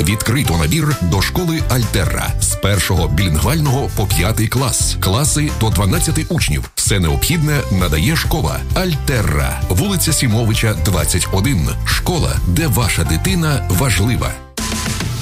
Відкрито набір до школи Альтерра з 1-го білінгвального по 5-й клас. Класи до 12 учнів. Все необхідне надає школа Альтерра. Вулиця Сімовича, 21. Школа, де ваша дитина важлива.